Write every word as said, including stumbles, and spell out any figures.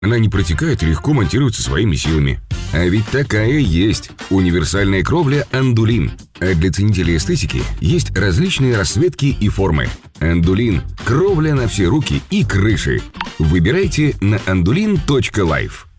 Она не протекает и легко монтируется своими силами. А ведь такая есть универсальная кровля «Андулин». А для ценителей эстетики есть различные расцветки и формы. «Андулин» – кровля на все руки и крыши. Выбирайте на андулин точка лайф.